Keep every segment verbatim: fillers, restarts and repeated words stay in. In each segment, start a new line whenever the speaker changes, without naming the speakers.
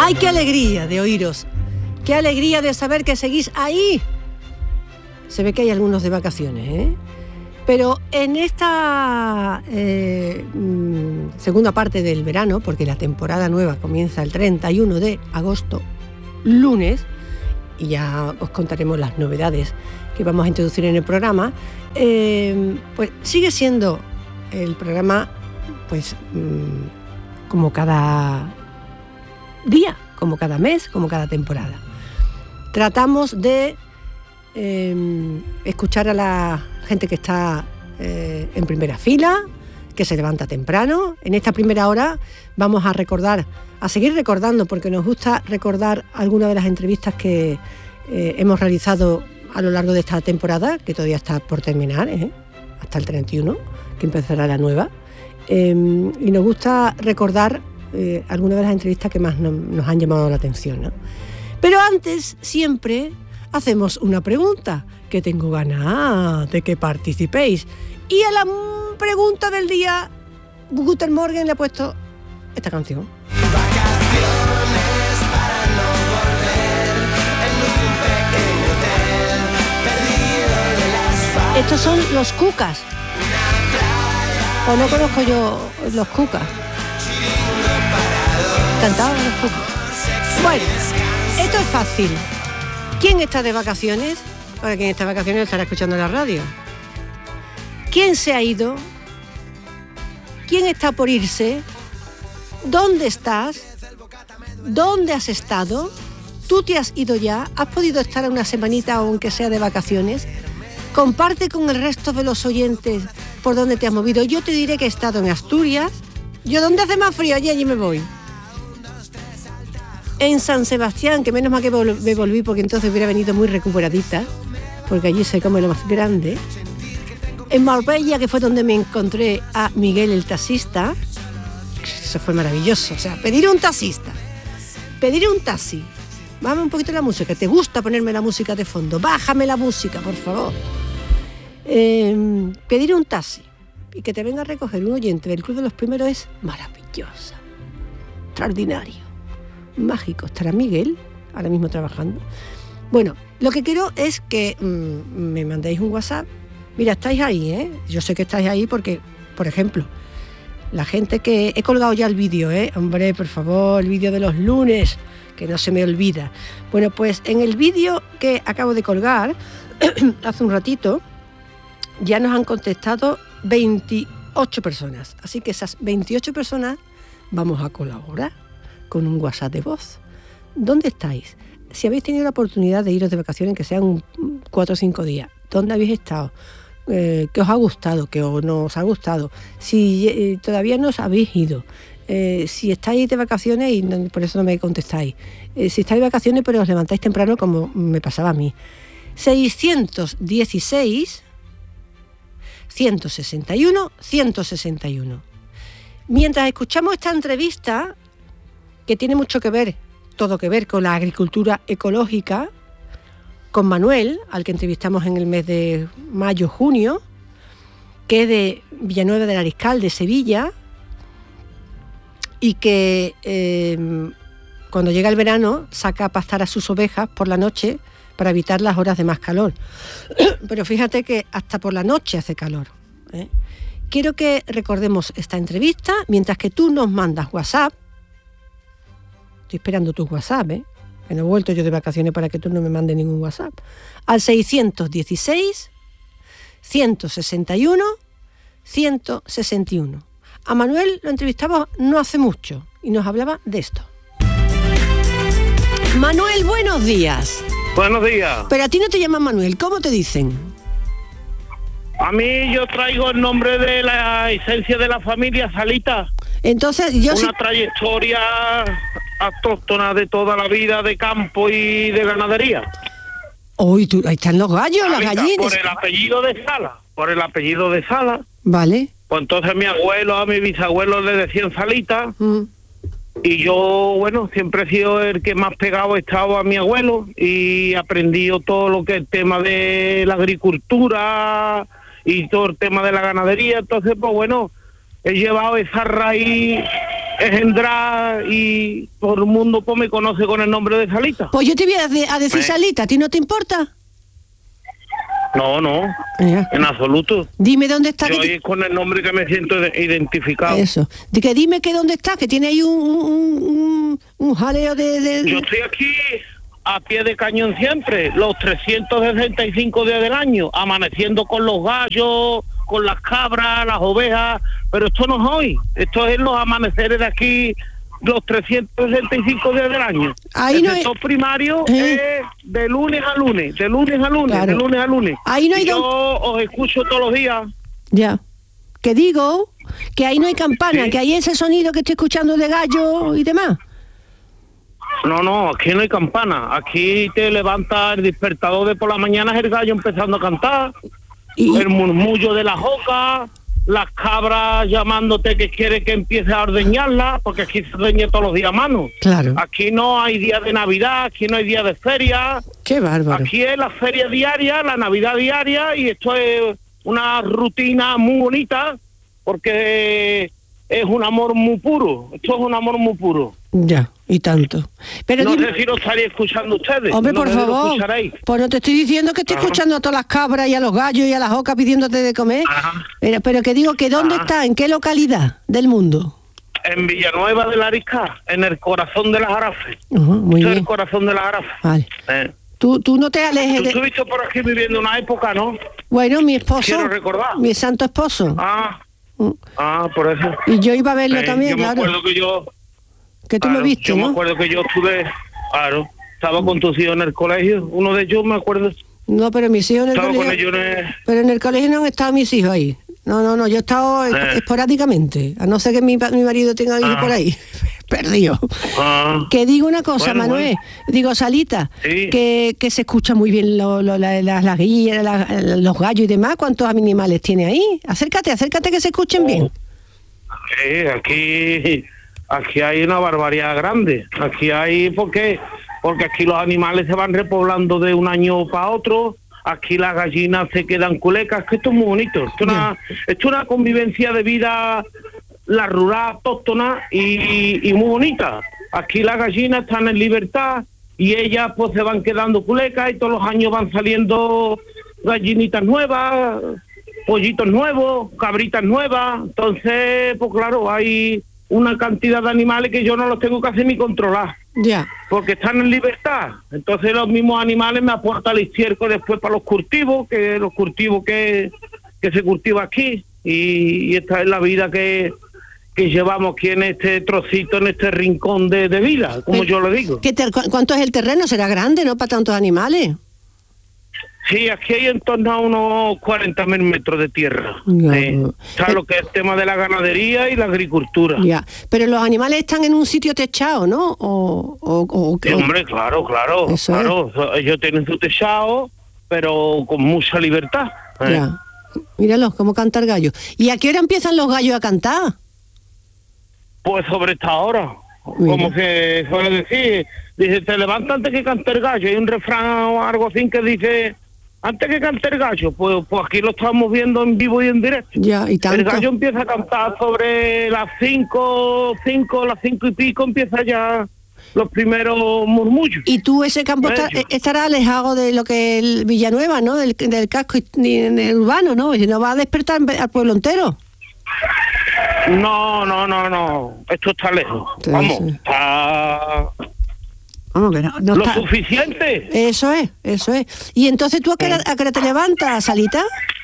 ¡Ay, qué alegría de oíros! ¡Qué alegría de saber que seguís ahí! Se ve que hay algunos de vacaciones, ¿eh? Pero en esta eh, segunda parte del verano, porque la temporada nueva comienza el treinta y uno de agosto, lunes, y ya os contaremos las novedades que vamos a introducir en el programa, eh, pues sigue siendo el programa pues mmm, como cada día, como cada mes, como cada temporada. Tratamos de eh, escuchar a la gente que está eh, en primera fila, que se levanta temprano. En esta primera hora vamos a recordar, a seguir recordando, porque nos gusta recordar algunas de las entrevistas que eh, hemos realizado a lo largo de esta temporada, que todavía está por terminar, ¿eh? hasta el treinta y uno, que empezará la nueva. Eh, y nos gusta recordar eh, algunas de las entrevistas que más no, nos han llamado la atención, ¿no? Pero antes, siempre hacemos una pregunta, que tengo ganas de que participéis. Y a la pregunta del día, Guten Morgen le ha puesto esta canción.
Vacaciones para no volver en un pequeño hotel perdido del asfalto.
Estos son los Cucas. O no conozco yo los Cucas. Cantaban los Cucas. Bueno, esto es fácil. ¿Quién está de vacaciones? Ahora, quien está de vacaciones estará escuchando la radio. ¿Quién se ha ido? ¿Quién está por irse? ¿Dónde estás? ¿Dónde has estado? ¿Tú te has ido ya? ¿Has podido estar una semanita, aunque sea de vacaciones? Comparte con el resto de los oyentes por dónde te has movido. Yo te diré que he estado en Asturias. Yo, donde hace más frío, allí, allí me voy. En San Sebastián, que menos mal que me volví, porque entonces hubiera venido muy recuperadita, porque allí se come lo más grande. En Marbella, que fue donde me encontré a Miguel el taxista. Eso fue maravilloso. O sea, pedir un taxista, pedir un taxi. Bájame un poquito la música. ¿Te gusta ponerme la música de fondo? Bájame la música, por favor. Eh, pedir un taxi y que te venga a recoger un oyente del Club de los Primeros es maravillosa, extraordinario, mágico. Estará Miguel ahora mismo trabajando. Bueno, lo que quiero es que mmm, me mandéis un WhatsApp. Mira, estáis ahí, ¿eh? Yo sé que estáis ahí porque, por ejemplo, la gente que... He colgado ya el vídeo, ¿eh? Hombre, por favor, el vídeo de los lunes, que no se me olvida. Bueno, pues en el vídeo que acabo de colgar, hace un ratito, ya nos han contestado veintiocho personas. Así que esas veintiocho personas vamos a colaborar con un WhatsApp de voz. ¿Dónde estáis? Si habéis tenido la oportunidad de iros de vacaciones, que sean cuatro o cinco días, ¿dónde habéis estado? Eh, ¿Qué os ha gustado? ¿Qué no os ha gustado? Si eh, todavía no os habéis ido, eh, si estáis de vacaciones y no, por eso no me contestáis, eh, si estáis de vacaciones pero os levantáis temprano, como me pasaba a mí. seiscientos dieciséis, ciento sesenta y uno, ciento sesenta y uno. Mientras escuchamos esta entrevista, que tiene mucho que ver, todo que ver con la agricultura ecológica, con Manuel, al que entrevistamos en el mes de mayo-junio, que es de Villanueva del Ariscal, de Sevilla, y que eh, cuando llega el verano saca a pastar a sus ovejas por la noche para evitar las horas de más calor. Pero fíjate que hasta por la noche hace calor, ¿eh? Quiero que recordemos esta entrevista mientras que tú nos mandas WhatsApp. Estoy esperando tus WhatsApp, ¿eh? Que no he vuelto yo de vacaciones para que tú no me mandes ningún WhatsApp. Al seiscientos dieciséis, ciento sesenta y uno, ciento sesenta y uno. A Manuel lo entrevistamos no hace mucho y nos hablaba de esto. Manuel, buenos días.
Buenos días.
Pero a ti no te llaman Manuel, ¿cómo te dicen?
A mí yo traigo el nombre de la esencia de la familia Salita.
Entonces yo
Una
sí...
trayectoria autóctona de toda la vida de campo y de ganadería.
Uy, tú, ahí están los gallos, las
Salita,
gallinas.
por el apellido de Sala, por el apellido de Sala.
Vale.
Pues entonces mi abuelo, a mi bisabuelo le decían Salita.
Mm.
Y yo, bueno, siempre he sido el que más pegado he estado a mi abuelo y he aprendido todo lo que es el tema de la agricultura y todo el tema de la ganadería. Entonces, pues bueno, he llevado esa raíz engendrar y todo el mundo pues me conoce con el nombre de Salita.
Pues yo te voy a, de- a decir
Eh.
Salita, ¿a ti no te importa?
No, no,
Ya.
en absoluto.
Dime dónde está.
Yo
que-
es con el nombre que me siento de- identificado.
Eso. De que dime que dónde estás, que tiene ahí un, un, un, un jaleo de... de-
Yo estoy aquí a pie de cañón siempre, los trescientos sesenta y cinco días del año, amaneciendo con los gallos, con las cabras, las ovejas, pero esto no es hoy, esto es los amaneceres de aquí, los trescientos sesenta y cinco días del año.
Ahí
el
no hay-
sector primario
¿Eh?
es de lunes a lunes, de lunes a lunes,
Claro.
de lunes a lunes.
Ahí no hay
Y yo
don-
os escucho todos los días.
Ya. Que digo que ahí no hay campana,
Sí.
que hay ese sonido que estoy escuchando de gallo y demás.
No, no, aquí no hay campana, aquí te levanta el despertador de por la mañana, es el gallo empezando a cantar.
Y,
El murmullo de las ocas, las cabras llamándote que quiere que empiece a ordeñarla, porque aquí se ordeña todos los días a mano.
Claro.
Aquí no hay día de Navidad, aquí no hay día de feria,
Qué bárbaro.
aquí es la feria diaria, la Navidad diaria, y esto es una rutina muy bonita, porque es un amor muy puro, esto es un amor muy puro.
Ya, y tanto. Pero
No
dime-
sé si lo estaréis escuchando ustedes.
Hombre,
no
por
sé si lo
favor.
escucharéis.
Pues no te estoy diciendo que estoy
Ajá.
escuchando a todas las cabras y a los gallos y a las ocas pidiéndote de comer.
Ajá.
Pero, pero que digo que ¿dónde
Ajá.
está? ¿En qué localidad del mundo?
En Villanueva de la Arisca, en el corazón de las Arafes.
Ujú, muy
Esto es el
bien.
corazón de las Arafes.
Vale.
Eh.
Tú, tú no te alejes
Tú
de...
estuviste por aquí viviendo una época, ¿no?
Bueno, mi esposo,
Quiero recordar.
mi santo esposo.
Ah,
Mm.
ah, por eso.
Y yo iba a verlo
Eh,
también,
yo
claro.
me acuerdo que yo...
Que tú
claro,
me viste,
Yo me
¿no?
acuerdo que yo estuve... Claro, estaba con tus hijos en el colegio. Uno de ellos, me acuerdo,
No, pero mis hijos en el
estaba con
colegio...
ellos en el...
Pero en el colegio no han estado mis hijos ahí. No, no, no, yo he estado
Eh.
esporádicamente. A no ser que mi, pa- mi marido tenga hijos
Ah.
por ahí. Perdido.
Ah,
Que digo una cosa,
Bueno,
Manuel, digo, Salita,
Sí.
que, que se escucha muy bien lo, lo- la- las las guillas, la- los gallos y demás. ¿Cuántos animales tiene ahí? Acércate, acércate que se escuchen bien.
sí, aquí... Aquí hay una barbaridad grande. Aquí hay... ¿Por qué? Porque aquí los animales se van repoblando de un año para otro. Aquí las gallinas se quedan culecas. Que esto es muy bonito. Esto es una, esto es una convivencia de vida, la rural, autóctona y, y muy bonita. Aquí las gallinas están en libertad y ellas pues se van quedando culecas y todos los años van saliendo gallinitas nuevas, pollitos nuevos, cabritas nuevas. Entonces, pues claro, hay una cantidad de animales que yo no los tengo casi ni controlar,
Ya.
porque están en libertad. Entonces los mismos animales me aportan el estiércol después para los cultivos, que los cultivos que, que se cultiva aquí, y, y esta es la vida que, que llevamos aquí en este trocito, en este rincón de, de vida, como
Pero,
yo lo digo.
¿Qué te- cu- ¿Cuánto es el terreno? ¿Será grande, no, para tantos animales?
Sí, aquí hay en torno a unos cuarenta mil metros de tierra.
Ya,
Sí.
ya.
Está lo que es el tema de la ganadería y la agricultura.
Ya. Pero los animales están en un sitio techado, ¿no? O, o, o-
Sí,
o-
hombre, claro, claro,
Eso
claro. Ellos tienen su techado, pero con mucha libertad. ¿eh?
Ya. Míralos, cómo canta el gallo. ¿Y a qué hora empiezan los gallos a cantar?
Pues sobre esta hora,
Mira.
como se suele decir, dice, te levanta antes que cante el gallo. Hay un refrán o algo así que dice, antes que cante el gallo, pues, pues aquí lo estamos viendo en vivo y en directo.
Ya, y tanto.
El gallo empieza a cantar sobre las cinco, cinco, las cinco y pico, empieza ya los primeros murmullos.
Y tú, ese campo está-
Bello.
estará alejado de lo que es Villanueva, ¿no? Del, del casco y- ni- ni urbano, ¿no? Y no va a despertar al pueblo entero.
No, no, no, no, esto está lejos.
Sí,
Vamos,
sí.
está
Vamos, que no, no
lo
está-
suficiente.
Eso es, eso es. Y entonces tú a qué hora, a qué hora te levantas, Salita.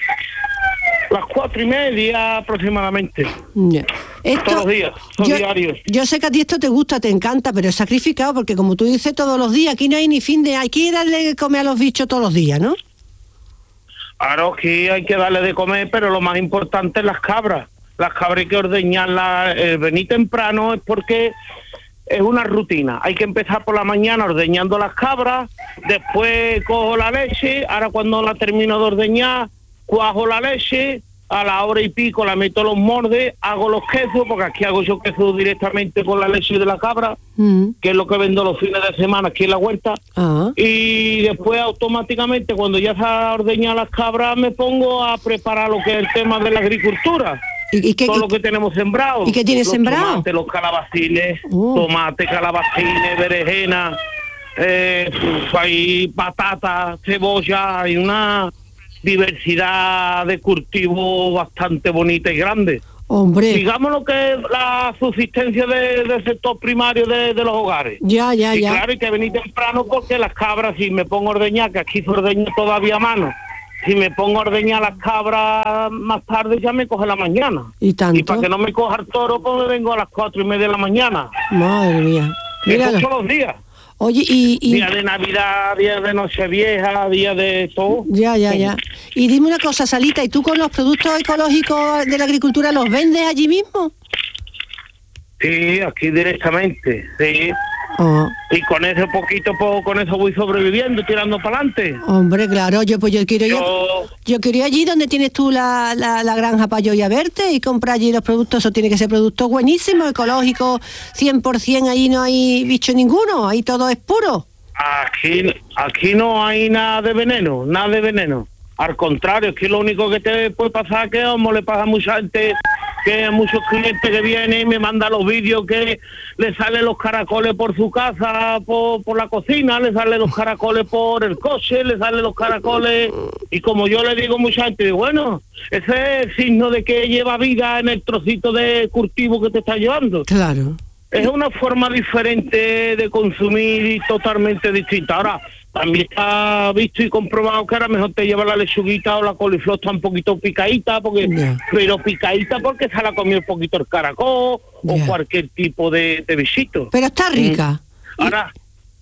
Las cuatro y media aproximadamente.
Ya. Esto-
Todos los días, son
yo,
diarios.
yo sé que a ti esto te gusta, te encanta, pero es sacrificado porque como tú dices todos los días, aquí no hay ni fin de... Hay que darle de comer a los bichos todos los días, ¿no?
Claro que hay que darle de comer, pero lo más importante es las cabras. Las cabras hay que ordeñarlas, el venir temprano es porque es una rutina. Hay que empezar por la mañana ordeñando las cabras, después cojo la leche, ahora cuando la termino de ordeñar, cuajo la leche, a la hora y pico la meto a los moldes, hago los quesos, porque aquí hago yo queso directamente con la leche de la cabra,
Mm.
que es lo que vendo los fines de semana aquí en la huerta.
Ah,
Y después automáticamente cuando ya se ha ordeñado las cabras me pongo a preparar lo que es el tema de la agricultura.
¿Y, y qué,
todo
y,
lo que tenemos sembrado.
¿Y qué tienes
los
sembrado?
Tomates, los calabacines,
Uh.
tomate, calabacines, berenjena, eh, pues hay patata, cebolla, hay una diversidad de cultivos bastante bonita y grande.
Hombre.
Digamos lo que es la subsistencia de, del sector primario de, de los hogares.
Ya, ya,
y
ya.
claro, hay que venir temprano porque las cabras, si me pongo a ordeñar, que aquí se ordeña todavía a mano, si me pongo a ordeñar las cabras más tarde ya me coge la mañana.
¿Y tanto?
Y para que no me coja el toro, pues me vengo a las cuatro y media de la mañana.
Madre mía.
Eso
Míralo.
todos los días.
Oye, y... y...
Día de Navidad, día de Nochevieja, día de todo.
Ya, ya, ya. Y dime una cosa, Salita, ¿y tú con los productos ecológicos de la agricultura los vendes allí mismo?
Sí, aquí directamente, sí.
Oh.
Y con ese poquito, pues, con eso voy sobreviviendo, tirando para adelante.
Hombre, claro, yo pues yo quiero
Yo-
yo, yo quiero ir allí donde tienes tú la, la, la granja para yo ir a verte y comprar allí los productos. Eso tiene que ser productos buenísimos, ecológicos, cien por ciento, ahí no hay bicho ninguno, ahí todo es puro.
Aquí, aquí no hay nada de veneno, nada de veneno. Al contrario, es que lo único que te puede pasar es que, como le pasa a mucha gente, que a muchos clientes que vienen y me mandan los vídeos que le salen los caracoles por su casa, por, por la cocina, le salen los caracoles por el coche, le salen los caracoles, y como yo le digo a mucha gente, digo, bueno, ese es signo de que lleva vida en el trocito de cultivo que te está llevando.
Claro.
Es una forma diferente de consumir y totalmente distinta. Ahora, también está visto y comprobado que ahora mejor te lleva la lechuguita o la coliflor está un poquito picadita, porque
Ya.
pero picadita porque se la comió un poquito el caracol
Ya.
o cualquier tipo de, de bichito.
Pero está rica.
Ahora,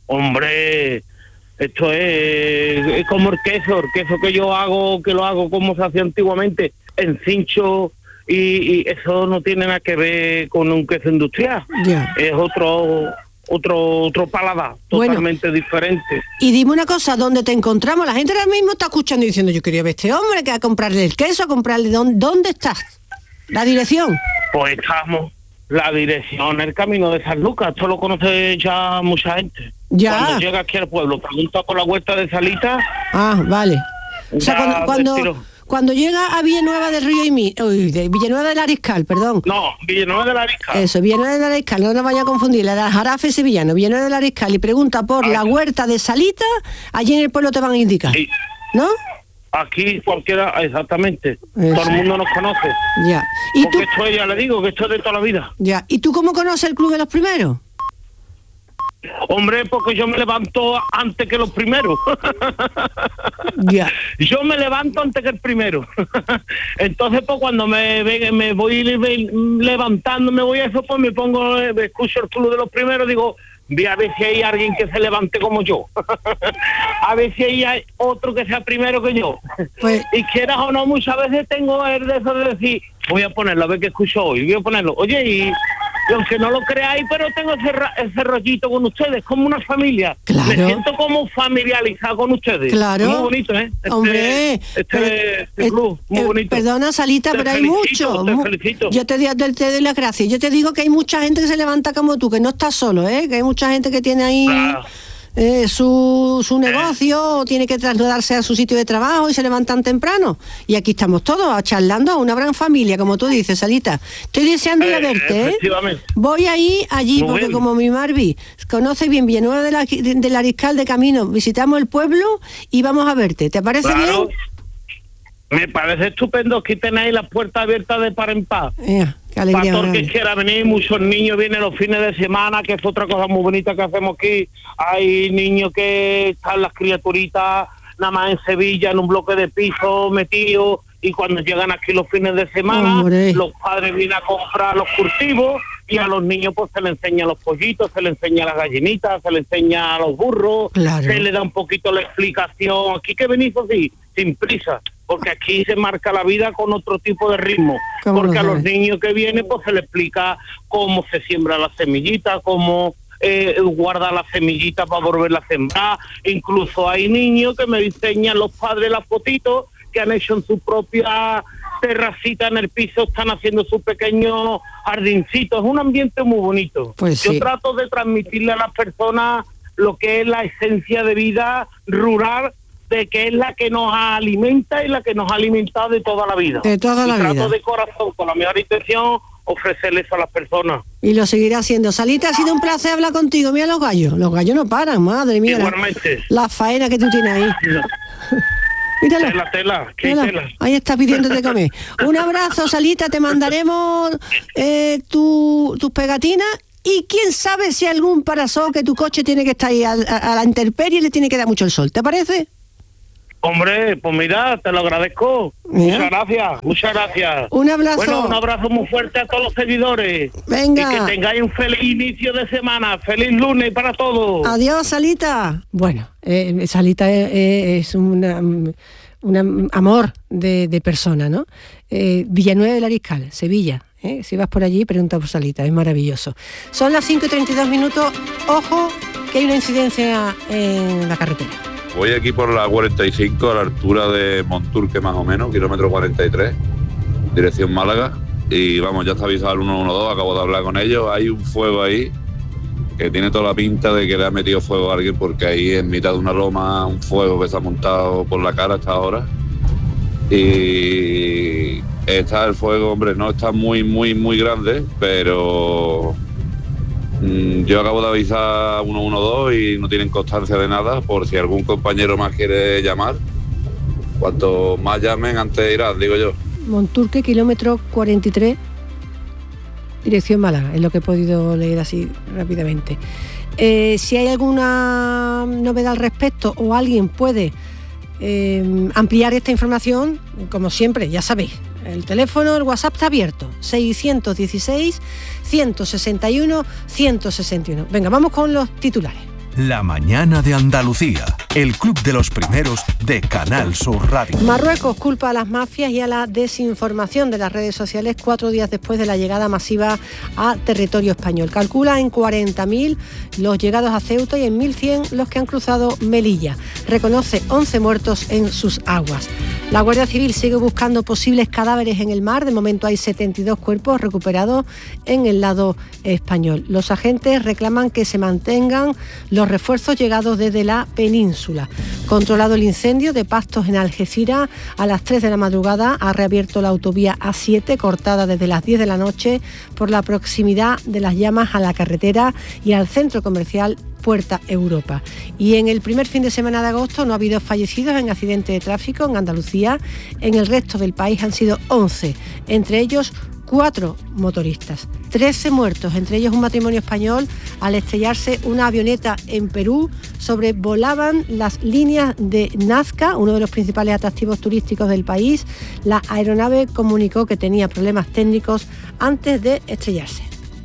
hombre, esto es, es como el queso, el queso que yo hago, que lo hago como se hacía antiguamente, en cincho, y, y eso no tiene nada que ver con un queso industrial.
Ya.
Es otro otro otro paladar,
Bueno.
totalmente diferente.
Y dime una cosa, ¿dónde te encontramos? La gente ahora mismo está escuchando y diciendo, yo quería ver a este hombre, que a comprarle el queso, a comprarle... ¿Dónde, dónde estás? ¿La dirección?
Pues estamos, la dirección, el camino de San Lucas, esto lo conoce ya mucha gente.
Ya.
Cuando llega aquí al pueblo, pregunta por la huerta de Salita.
Ah, vale. O sea,
Ya
cuando,
te
cuando,
tiro.
cuando llega a Villanueva del Río y Mi... Uy, de Villanueva del Ariscal, perdón.
No, Villanueva de la Arisca.
Eso, Villanueva del Ariscal, no nos vaya a confundir, la del Jarafe sevillano, Villanueva del Ariscal, y pregunta por la huerta de Salita, allí en el pueblo te van a indicar.
Sí.
¿No?
Aquí cualquiera, exactamente.
Eso.
Todo el mundo nos conoce.
Ya. ¿Y tú,
Porque esto ya le digo, que esto es de toda la vida.
ya. ¿Y tú cómo conoces el Club de los Primeros?
Hombre, porque yo me levanto antes que los primeros.
Ya.
Yo me levanto antes que el primero. Entonces, pues cuando me, ve- me voy le- levantando, me voy a eso, pues me pongo, eh, me escucho el club de los primeros, digo, voy a ver si hay alguien que se levante como yo. A ver si hay otro que sea primero que yo.
Pues-
Y quieras o no, muchas veces tengo el de eso de decir, voy a ponerlo, a ver qué escucho hoy, voy a ponerlo. Oye, y... Y aunque no lo creáis, pero tengo ese, ra- ese rollito con ustedes, como una familia.
Claro.
Me siento como familiarizado con ustedes.
Claro.
Muy bonito, ¿eh? Este,
Hombre,
este,
pero-
este
eh,
club, muy
eh,
bonito.
Perdona, Salita,
Te
pero hay
felicito,
mucho.
te
mu-
felicito.
Yo te, di- te, te doy las gracias. Yo te digo que hay mucha gente que se levanta como tú, que no estás solo, ¿eh? Que hay mucha gente que tiene ahí
Claro.
eh, su, su negocio, o tiene que trasladarse a su sitio de trabajo y se levantan temprano. Y aquí estamos todos charlando, una gran familia, como tú dices, Salita. Estoy deseando ir a
Eh,
verte, ¿eh?
efectivamente.
Voy ahí, allí,
Muy
porque
bien.
como mi Marvi conoce bien Villanueva del Arqui- de, del Ariscal de camino, visitamos el pueblo y vamos a verte. ¿Te parece
Claro.
bien?
Me parece estupendo. Aquí tenéis las puertas abiertas de par en par.
Eh, qué
Para
alegría.
todo el que
grande.
quiera venir, muchos niños vienen los fines de semana, que es otra cosa muy bonita que hacemos aquí. Hay niños que están las criaturitas nada más en Sevilla, en un bloque de piso metidos, y cuando llegan aquí los fines de semana,
Hombre.
los padres vienen a comprar los cultivos y a los niños pues se les enseña los pollitos, se les enseña las gallinitas, se les enseña a los burros,
Claro.
se les da un poquito la explicación. Aquí que venís así, sin prisa, porque aquí se marca la vida con otro tipo de ritmo,
¿Cómo
porque
lo
a los
sabes?
niños que vienen pues se les explica cómo se siembra la semillita, cómo eh, guarda la semillita para volverla a sembrar. Incluso hay niños que me diseñan los padres las fotitos que han hecho en su propia terracita en el piso, están haciendo su pequeño jardincito. Es un ambiente muy bonito.
Pues
Yo
sí.
trato de transmitirle a las personas lo que es la esencia de vida rural, de que es la que nos alimenta y la que nos ha alimentado de toda la vida.
De toda la
y trato
vida.
de corazón, con la mejor intención, ofrecerle eso a las personas.
Y lo seguirá haciendo. Salita, ha sido un placer hablar contigo. Mira los gallos. Los gallos no paran, madre mía.
Igualmente.
La, la faena que tú tienes ahí. Míralo.
Tela, tela, ¿qué
Míralo.
tela?
Ahí está pidiéndote comer. Un abrazo, Salita. Te mandaremos eh, tu, tus pegatinas. Y quién sabe si algún parasol que tu coche tiene que estar ahí a, a, a la intemperie y le tiene que dar mucho el sol. ¿Te parece?
Hombre, pues mira, te lo agradezco.
Mira.
Muchas gracias, muchas gracias.
Un abrazo.
Bueno, un abrazo muy fuerte a todos los seguidores.
Venga.
Y que tengáis un feliz inicio de semana. Feliz lunes para todos.
Adiós, Salita. Bueno, eh, Salita es, es una, un amor de, de persona, ¿no? Eh, Villanueva del Ariscal, Sevilla. ¿eh? Si vas por allí, pregunta por Salita, es maravilloso. Son las cinco y treinta y dos minutos. Ojo, que hay una incidencia en la carretera.
Voy aquí por la cuarenta y cinco, a la altura de Monturque más o menos, kilómetro cuarenta y tres, dirección Málaga. Y vamos, ya está avisado el uno uno dos, acabo de hablar con ellos. Hay un fuego ahí que tiene toda la pinta de que le ha metido fuego a alguien, porque ahí en mitad de una loma, un fuego que se ha montado por la cara hasta ahora. Y está el fuego, hombre, no está muy, muy, muy grande, pero mmm, yo acabo de avisar uno uno dos y no tienen constancia de nada, por si algún compañero más quiere llamar. Cuanto más llamen, antes irán, digo yo.
Monturque, kilómetro cuarenta y tres, dirección Málaga, es lo que he podido leer así rápidamente. Eh, si hay alguna novedad al respecto o alguien puede eh, ampliar esta información, como siempre, ya sabéis, el teléfono, el WhatsApp está abierto, seiscientos dieciséis, ciento sesenta y uno, ciento sesenta y uno. Venga, vamos con los titulares.
La mañana de Andalucía, el club de los primeros de Canal Sur Radio.
Marruecos culpa a las mafias y a la desinformación de las redes sociales cuatro días después de la llegada masiva a territorio español. Calcula en cuarenta mil los llegados a Ceuta y en mil cien los que han cruzado Melilla. Reconoce once muertos en sus aguas. La Guardia Civil sigue buscando posibles cadáveres en el mar. De momento hay setenta y dos cuerpos recuperados en el lado español. Los agentes reclaman que se mantengan los refuerzos llegados desde la península. Controlado el incendio de pastos en Algeciras, a las tres de la madrugada ha reabierto la autovía A siete, cortada desde las diez de la noche por la proximidad de las llamas a la carretera y al centro comercial Puerta Europa. Y en el primer fin de semana de agosto no ha habido fallecidos en accidentes de tráfico en Andalucía. En el resto del país han sido once, entre ellos cuatro motoristas, trece muertos, entre ellos un matrimonio español, al estrellarse una avioneta en Perú. Sobrevolaban las líneas de Nazca, uno de los principales atractivos turísticos del país. La aeronave comunicó que tenía problemas técnicos antes de estrellarse.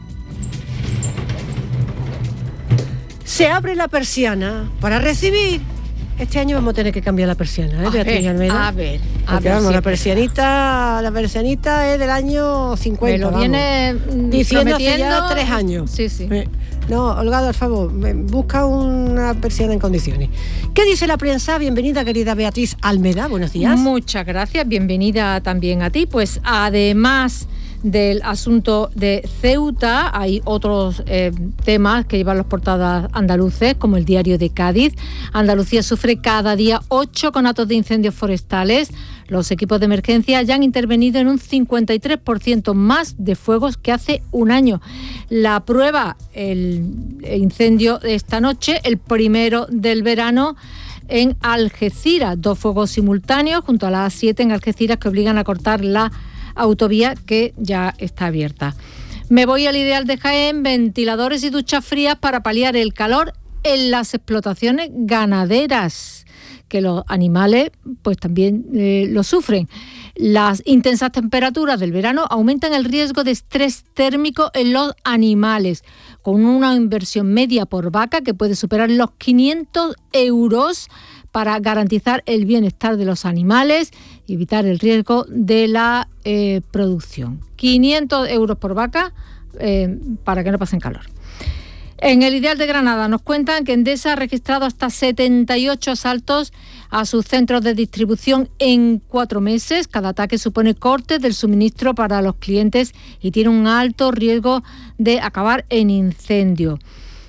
Se abre la persiana para recibir. Este año vamos a tener que cambiar la persiana, ¿eh, Beatriz Almeida?
A ver, a
Porque,
ver.
vamos,
sí,
la
pero-
persianita, la persianita es del año cincuenta.
Me lo
vamos.
viene mm,
diciendo hace ya
prometiendo
tres años.
Sí, sí.
Eh, No, Olga, por favor, me- busca una persiana en condiciones. ¿Qué dice la prensa? Bienvenida, querida Beatriz Almeida, buenos días.
Muchas gracias, bienvenida también a ti. Pues además del asunto de Ceuta, hay otros eh, temas que llevan las portadas andaluces, como el diario de Cádiz. Andalucía sufre cada día ocho conatos de incendios forestales. Los equipos de emergencia ya han intervenido en un cincuenta y tres por ciento más de fuegos que hace un año. La prueba, el incendio de esta noche, el primero del verano, en Algeciras. Dos fuegos simultáneos junto a la A siete en Algeciras que obligan a cortar la autovía que ya está abierta. Me voy al ideal de Jaén, ventiladores y duchas frías para paliar el calor en las explotaciones ganaderas, que los animales pues también eh, lo sufren. Las intensas temperaturas del verano aumentan el riesgo de estrés térmico en los animales, con una inversión media por vaca que puede superar los quinientos euros para garantizar el bienestar de los animales y evitar el riesgo de la eh, producción. quinientos euros por vaca eh, para que no pasen calor. En el Ideal de Granada nos cuentan que Endesa ha registrado hasta setenta y ocho asaltos a sus centros de distribución en cuatro meses. Cada ataque supone cortes del suministro para los clientes y tiene un alto riesgo de acabar en incendio.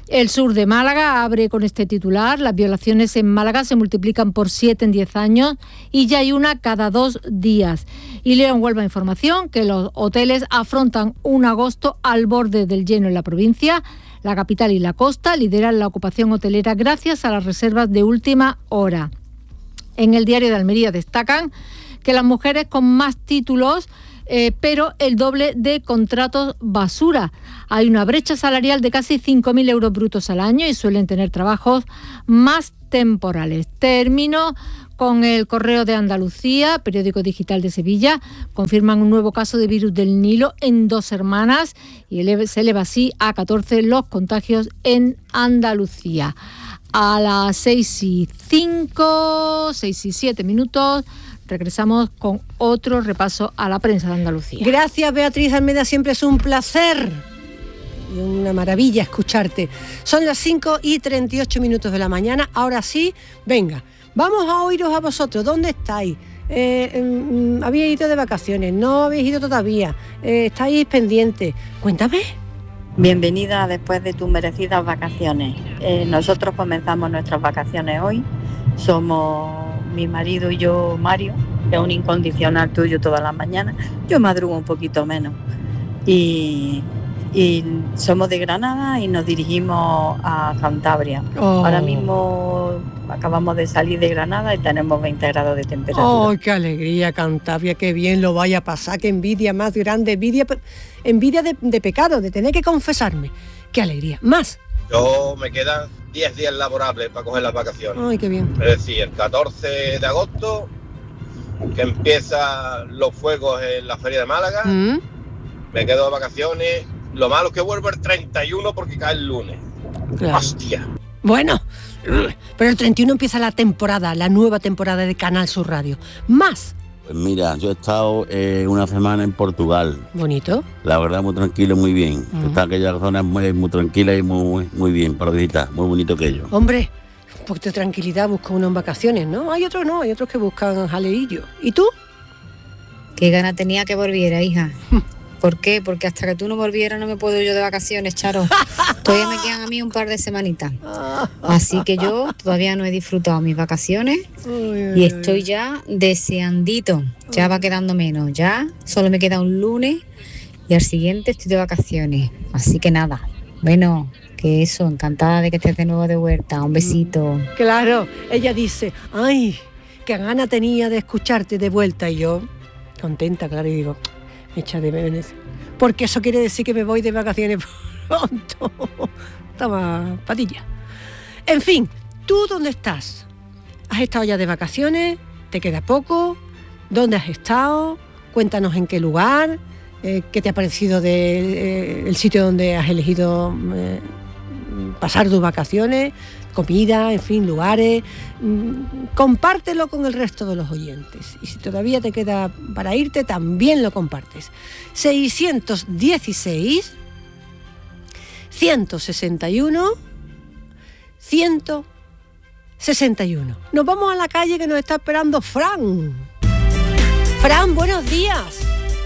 El Sur de Málaga abre con este titular. Las violaciones en Málaga se multiplican por siete en diez años y ya hay una cada dos días. Y León Huelva Información que los hoteles afrontan un agosto al borde del lleno en la provincia. La capital y la costa lideran la ocupación hotelera gracias a las reservas de última hora. En el Diario de Almería destacan que las mujeres con más títulos, eh, pero el doble de contratos basura. Hay una brecha salarial de casi cinco mil euros brutos al año y suelen tener trabajos más temporales. Termino con el Correo de Andalucía, periódico digital de Sevilla. Confirman un nuevo caso de virus del Nilo en dos hermanas y eleva, se eleva así a catorce los contagios en Andalucía. A las seis y cinco, seis y siete minutos, regresamos con otro repaso a la prensa de Andalucía.
Gracias, Beatriz Almeda, siempre es un placer y una maravilla escucharte. Son las cinco y treinta y ocho minutos de la mañana. Ahora sí, venga, vamos a oíros a vosotros. ¿Dónde estáis? Eh, eh, ¿Habéis ido de vacaciones? ¿No habéis ido todavía? Eh, ¿Estáis pendientes? Cuéntame.
Bienvenida después de tus merecidas vacaciones. Eh, nosotros comenzamos nuestras vacaciones hoy. Somos mi marido y yo, Mario, que es un incondicional tuyo todas las mañanas. Yo madrugo un poquito menos. Y, y somos de Granada y nos dirigimos a Cantabria.
Oh.
Ahora mismo acabamos de salir de Granada y tenemos veinte grados de temperatura.
¡Oh, qué alegría, Cantabria! ¡Qué bien lo vaya a pasar! ¡Qué envidia más grande! Envidia, envidia de, de pecado, de tener que confesarme. ¡Qué alegría! ¡Más!
Yo me quedan diez días laborables para coger las vacaciones.
¡Ay, qué bien!
Es decir, el catorce de agosto, que empiezan los fuegos en la Feria de Málaga,
¿Mm?
me quedo de vacaciones. Lo malo es que vuelvo el treinta y uno porque cae el lunes.
Claro.
¡Hostia!
Bueno, pero el treinta y uno empieza la temporada, la nueva temporada de Canal Sur Radio. ¡Más!
Pues mira, yo he estado eh, una semana en Portugal.
Bonito.
La verdad, muy tranquilo, muy bien.
Uh-huh.
Está aquella zona muy, muy tranquila y muy, muy bien para visitar, muy bonito aquello.
Hombre, un poquito de tranquilidad busca uno en vacaciones, ¿no? Hay otros no, hay otros que buscan jaleillo. ¿Y tú?
Qué gana tenía que volviera, hija. ¿Por qué? Porque hasta que tú no volvieras no me puedo yo de vacaciones, Charo. Todavía me quedan a mí un par de semanitas. Así que yo todavía no he disfrutado mis vacaciones y estoy ya deseandito. Ya va quedando menos. Ya solo me queda un lunes y al siguiente estoy de vacaciones. Así que nada. Bueno, que eso, encantada de que estés de nuevo de vuelta. Un besito.
Claro, ella dice, ay, qué gana tenía de escucharte de vuelta. Y yo, contenta, claro, y digo, me echa de menos. Porque eso quiere decir que me voy de vacaciones pronto. Toma, patilla. En fin, ¿tú dónde estás? ¿Has estado ya de vacaciones? ¿Te queda poco? ¿Dónde has estado? Cuéntanos en qué lugar. Eh, ¿Qué te ha parecido de, eh, el sitio donde has elegido eh, pasar tus vacaciones? Comida, en fin, lugares. Mm, compártelo con el resto de los oyentes. Y si todavía te queda para irte, también lo compartes. seiscientos dieciséis, ciento sesenta y uno, ciento sesenta y uno. Nos vamos a la calle que nos está esperando Fran. Fran, buenos días.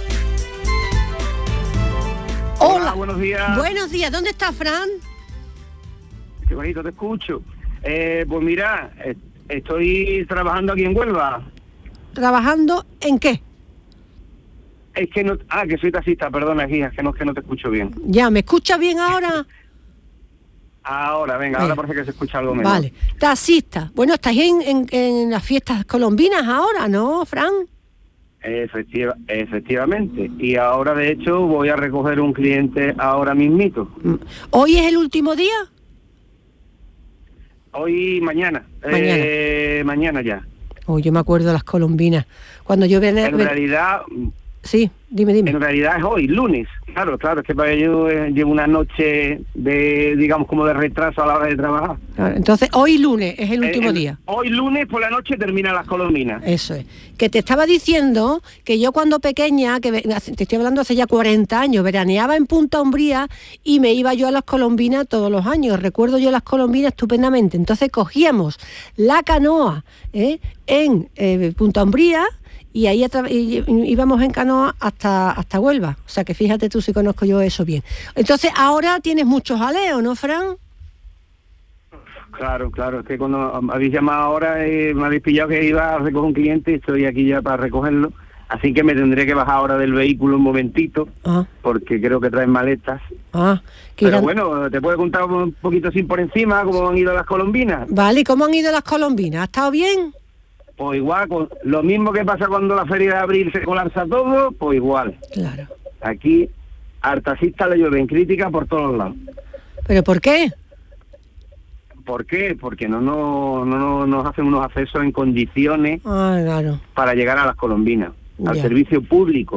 Hola.
Hola, buenos días.
Buenos días. ¿Dónde está Fran?
Qué bonito te escucho. Eh, pues mira, eh, estoy trabajando aquí en Huelva.
¿Trabajando en qué?
Es que no... Ah, que soy taxista, perdona, hija, que no, que no te escucho bien.
Ya, ¿me escuchas bien ahora?
Ahora, venga,
Venga.
ahora parece que se escucha algo mejor.
Vale. Taxista. Bueno, estáis en, en, en las fiestas colombinas ahora, ¿no, Fran?
Efectiva, efectivamente. Y ahora, de hecho, voy a recoger un cliente ahora mismito.
¿Hoy es el último día?
Hoy, mañana.
Mañana.
Eh, mañana ya.
Oh, yo me acuerdo de las colombinas. Cuando yo venía...
En realidad...
Sí, dime, dime.
En realidad es hoy, lunes. Claro, claro, es que para ello eh, llevo una noche de, digamos, como de retraso a la hora de trabajar.
Claro, entonces, hoy lunes es el último
Eh, el-
día.
Hoy lunes por la noche terminan las colombinas.
Eso es. Que te estaba diciendo que yo cuando pequeña, que ve- te estoy hablando hace ya cuarenta años, veraneaba en Punta Umbría y me iba yo a las colombinas todos los años. Recuerdo yo las colombinas estupendamente. Entonces cogíamos la canoa ¿eh? en eh, Punta Umbría y ahí atra- y- y- íbamos en canoa hasta, hasta Huelva. O sea que fíjate tú si conozco yo eso bien. Entonces ahora tienes muchos jaleos, ¿no, Fran?
Claro, claro, es que cuando me habéis llamado ahora eh, me habéis pillado que iba a recoger un cliente y estoy aquí ya para recogerlo, así que me tendré que bajar ahora del vehículo un momentito,
Ah,
porque creo que traen maletas.
ah, que
Pero
irán-
bueno, te puedo contar un poquito así por encima cómo han ido las colombinas.
Vale, ¿y cómo han ido las colombinas? ¿Ha estado bien?
Pues igual, con lo mismo que pasa cuando la feria de abril se colapsa todo, pues igual.
Claro.
Aquí, al taxista le llueven críticas por todos lados.
¿Pero por qué?
¿Por qué? Porque no, no, no, no nos hacen unos accesos en condiciones
Ah, claro.
para llegar a las colombinas, al
Ya.
servicio público.